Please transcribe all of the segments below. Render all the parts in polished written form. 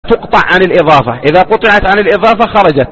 تقطع عن الإضافة. إذا قطعت عن الإضافة خرجت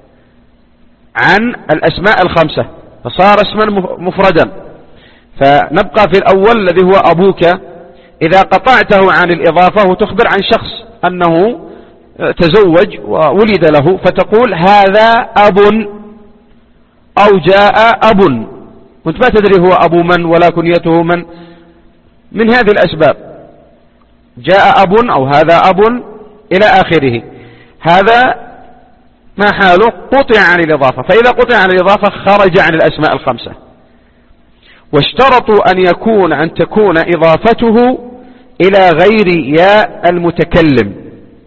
عن الأسماء الخمسة فصار اسما مفردا. فنبقى في الأول الذي هو أبوك، إذا قطعته عن الإضافة وتخبر عن شخص أنه تزوج وولد له فتقول هذا أب أو جاء أب، وانت ما تدري هو أبو من ولا كنيته من هذه الأسباب، جاء أب أو هذا أب إلى آخره. هذا ما حاله قطع عن الإضافة. فإذا قطع عن الإضافة خرج عن الأسماء الخمسة. واشترطوا أن تكون إضافته إلى غير ياء المتكلم،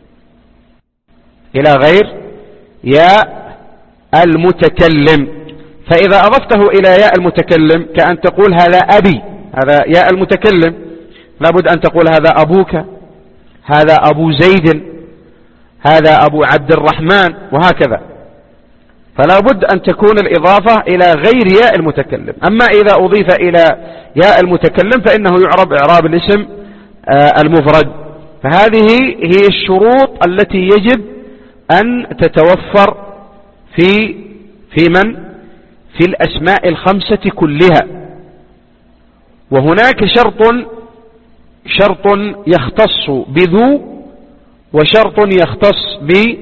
إلى غير ياء المتكلم. فإذا أضفته إلى ياء المتكلم كأن تقول هذا أبي، هذا ياء المتكلم، لابد أن تقول هذا أبوك، هذا أبو زيد، هذا أبو عبد الرحمن، وهكذا. فلا بد أن تكون الإضافة إلى غير ياء المتكلم. أما إذا أضيف إلى ياء المتكلم فإنه يعرب إعراب الاسم المفرد. فهذه هي الشروط التي يجب أن تتوفر في الأسماء الخمسة كلها. وهناك شرط يختص بذو، وشرط يختص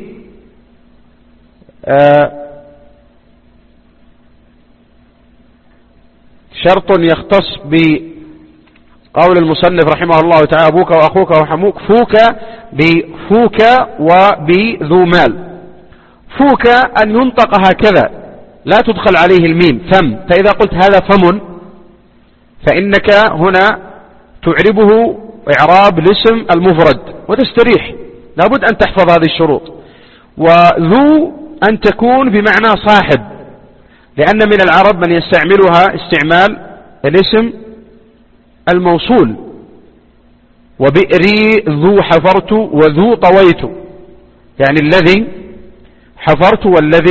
شرط يختص بقول المصنف رحمه الله تعالى أبوك وأخوك وحموك، فوك بفوك وبذو مال. فوك أن ينطق هكذا لا تدخل عليه الميم، فم. فإذا قلت هذا فم فإنك هنا تعربه إعراب الاسم المفرد وتستريح. لابد أن تحفظ هذه الشروط. وذو أن تكون بمعنى صاحب، لأن من العرب من يستعملها استعمال الاسم الموصول، وبئري ذو حفرت وذو طويت، يعني الذي حفرت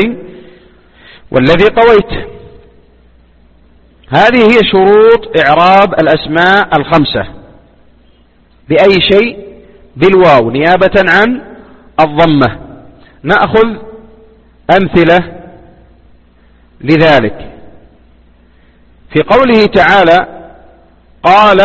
والذي طويت. هذه هي شروط إعراب الأسماء الخمسة. بأي شيء؟ بالواو نيابة عن الضمة. نأخذ أمثلة لذلك. في قوله تعالى قال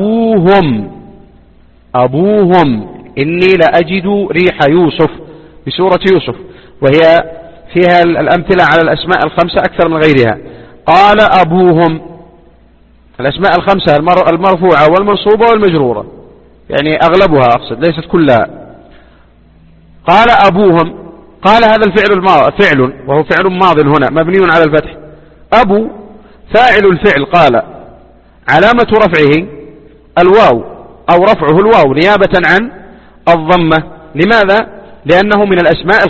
أبوهم إني لأجد ريح يوسف، بسورة يوسف، وهي فيها الأمثلة على الأسماء الخمسة أكثر من غيرها. قال أبوهم، الأسماء الخمسة المرفوعة والمنصوبة والمجرورة، يعني أغلبها أقصد، ليست كلها. قال أبوهم، قال هذا الفعل فعل وهو فعل ماض هنا مبني على الفتح. أبو فاعل الفعل قال، علامة رفعه الواو أو رفعه الواو نيابة عن الضمة. لماذا؟ لأنه من الأسماء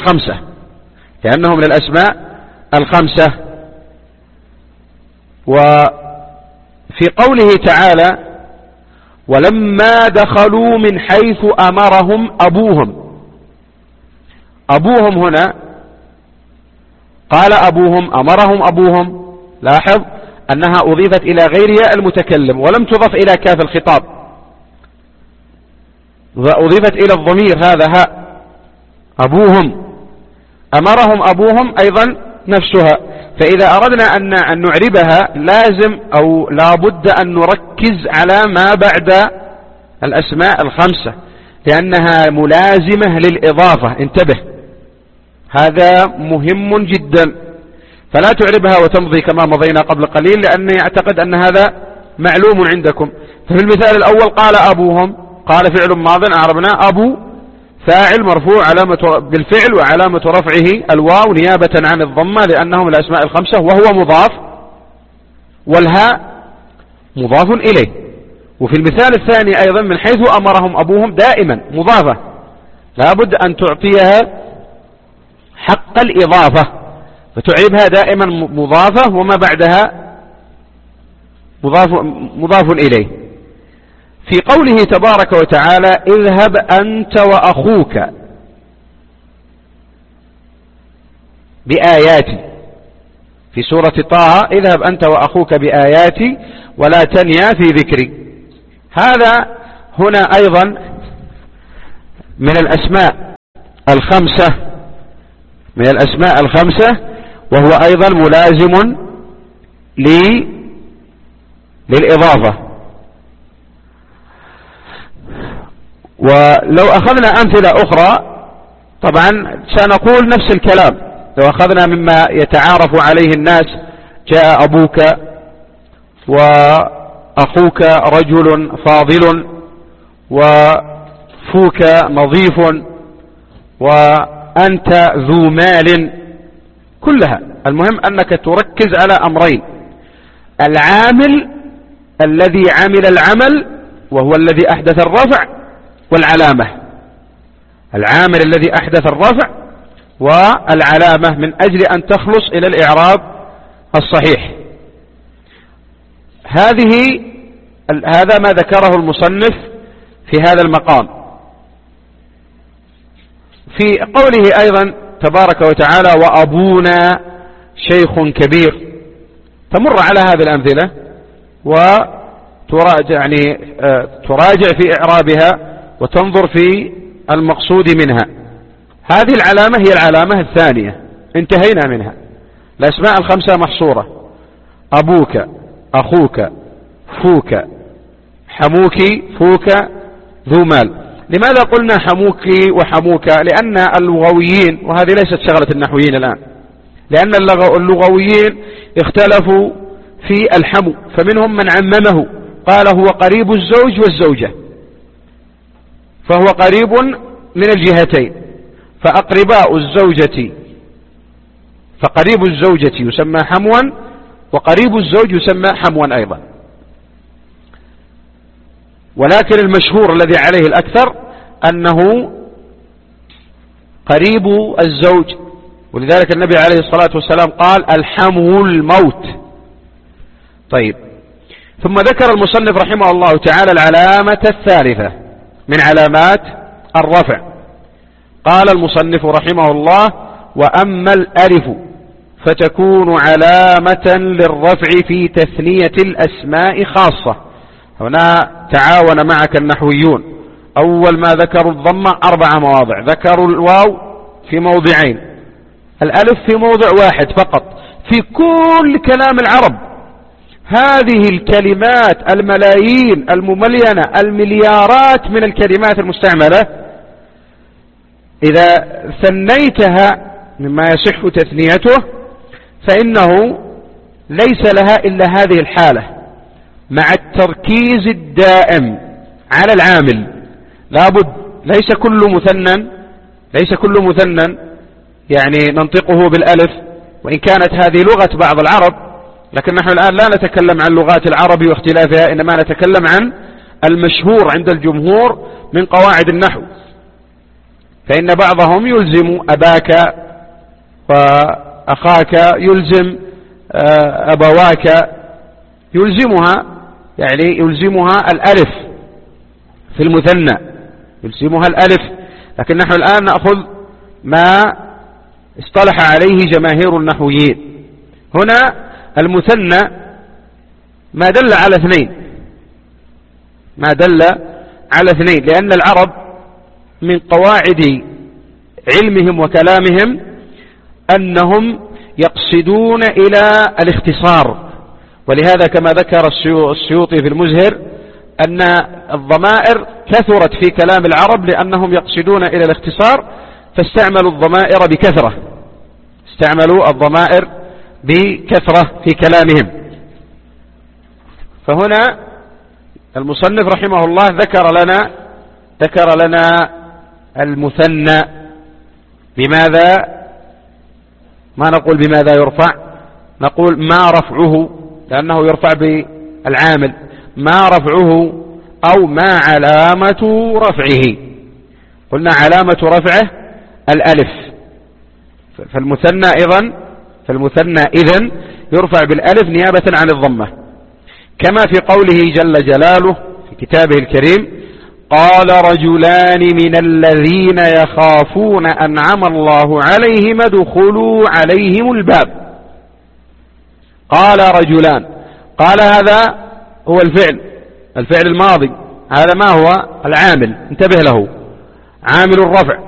الخمسة. وفي قوله تعالى ولما دخلوا من حيث أمرهم أبوهم هنا قال أبوهم، أمرهم أبوهم. لاحظ أنها أضيفت إلى غير ياء المتكلم ولم تضف إلى كاف الخطاب، وأضيفت إلى الضمير هذا هاء أبوهم. أمرهم أبوهم أيضا نفسها. فإذا أردنا أن نعربها لازم أو لابد أن نركز على ما بعد الأسماء الخمسة، لأنها ملازمة للإضافة. انتبه، هذا مهم جدا. فلا تعربها وتمضي كما مضينا قبل قليل، لأني أعتقد أن هذا معلوم عندكم. ففي المثال الأول قال أبوهم، قال فعل ماض أعربنا، أبو فاعل مرفوع بالفعل وعلامة رفعه الواو نيابة عن الضمة لأنه من الأسماء الخمسة، وهو مضاف، والهاء مضاف إليه. وفي المثال الثاني أيضا من حيث أمرهم أبوهم دائما مضافة، لابد أن تعطيها حق الإضافة، فتعربها دائما مضافة وما بعدها مضاف إليه. في قوله تبارك وتعالى اذهب أنت وأخوك بآياتي، في سورة طه اذهب أنت وأخوك بآياتي ولا تنيا في ذكري. هذا هنا أيضا من الأسماء الخمسة من الأسماء الخمسة، وهو أيضا ملازم للإضافة. ولو أخذنا أمثلة أخرى طبعا سنقول نفس الكلام. لو أخذنا مما يتعارف عليه الناس: جاء أبوك، وأخوك رجل فاضل، وفوك نظيف، وأنت ذو مال، كلها. المهم أنك تركز على أمرين: العامل الذي عمل العمل وهو الذي أحدث الرفع، والعلامة. العامل الذي أحدث الرفع والعلامة من أجل أن تخلص إلى الإعراب الصحيح. هذا ما ذكره المصنف في هذا المقام. في قوله أيضا تبارك وتعالى: وأبونا شيخ كبير، تمر على هذه الأمثلة وتراجع تراجع في إعرابها وتنظر في المقصود منها. هذه العلامة هي العلامة الثانية، انتهينا منها. الأسماء الخمسة محصورة: أبوك، أخوك، فوك، حموك، فوك، ذو مال. لماذا قلنا حموك وحموك؟ لأن اللغويين، وهذه ليست شغلة النحويين الآن، لأن اللغويين اختلفوا في الحمو، فمنهم من عممه قال هو قريب الزوج والزوجة، فهو قريب من الجهتين، فقريب الزوجة يسمى حموا، وقريب الزوج يسمى حموا أيضا. ولكن المشهور الذي عليه الأكثر أنه قريب الزوج، ولذلك النبي عليه الصلاة والسلام قال: الحمو الموت. طيب، ثم ذكر المصنف رحمه الله تعالى العلامة الثالثة من علامات الرفع. قال المصنف رحمه الله: وأما الألف فتكون علامة للرفع في تثنية الأسماء خاصة. هنا تعاون معك النحويون. أول ما ذكروا الضمة 4 مواضع، ذكروا الواو في موضعين، الألف في موضع واحد فقط في كل كلام العرب. هذه الكلمات الملايين المملينة، المليارات من الكلمات المستعملة، إذا ثنيتها مما يصح تثنيته فإنه ليس لها إلا هذه الحالة، مع التركيز الدائم على العامل. لابد ليس كل مثنى يعني ننطقه بالألف، وإن كانت هذه لغة بعض العرب، لكن نحن الآن لا نتكلم عن لغات العرب واختلافها، إنما نتكلم عن المشهور عند الجمهور من قواعد النحو. فإن بعضهم يلزم أباك وأخاك، يلزم أبواك، يلزمها الألف في المثنى، يلزمها الألف. لكن نحن الآن نأخذ ما اصطلح عليه جماهير النحويين. هنا المثنى ما دل على اثنين، لأن العرب من قواعد علمهم وكلامهم أنهم يقصدون إلى الاختصار. ولهذا كما ذكر السيوطي في المزهر أن الضمائر كثرت في كلام العرب لأنهم يقصدون إلى الاختصار، فاستعملوا الضمائر بكثرة في كلامهم. فهنا المصنف رحمه الله ذكر لنا المثنى. بماذا؟ ما نقول بماذا يرفع، نقول ما رفعه، لأنه يرفع بالعامل. ما رفعه أو ما علامة رفعه؟ قلنا علامة رفعه الألف. فالمثنى إذن يرفع بالألف نيابة عن الضمة، كما في قوله جل جلاله في كتابه الكريم: قال رجلان من الذين يخافون أنعم الله عليهم ادخلوا عليهم الباب. قال رجلان، قال هذا هو الفعل الماضي، هذا ما هو؟ العامل، انتبه له، عامل الرفع.